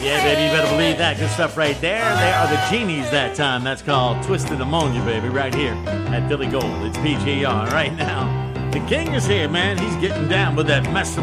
Yeah, baby, you better believe that. Good stuff right there. They are the Genies that time. That's called Twisted Ammonia, baby, right here at Philly Gold. It's PGR right now. The King is here, man. He's getting down with that mess